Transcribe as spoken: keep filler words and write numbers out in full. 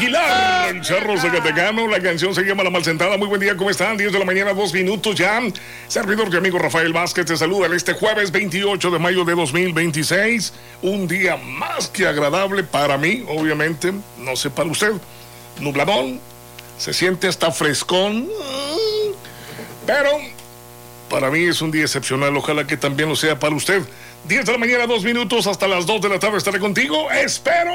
Aguilar, el charro zacatecano. La canción se llama La Malsentada. Muy buen día, ¿cómo están? diez de la mañana, dos minutos ya. Servidor y amigo Rafael Vázquez te saluda en este jueves veintiocho de mayo de dos mil veintiséis. Un día más que agradable para mí, obviamente. No sé para usted. Nubladón. Se siente hasta frescón. Pero para mí es un día excepcional. Ojalá que también lo sea para usted. diez de la mañana, dos minutos. Hasta las dos de la tarde estaré contigo. Espero